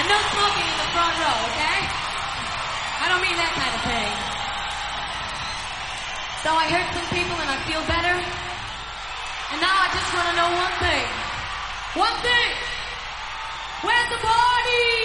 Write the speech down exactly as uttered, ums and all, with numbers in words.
And no smoking in the front row, okay? I don't mean that kind of thing. So I heard some people and I feel better. And now I just want to know one thing. One thing. Where's the party?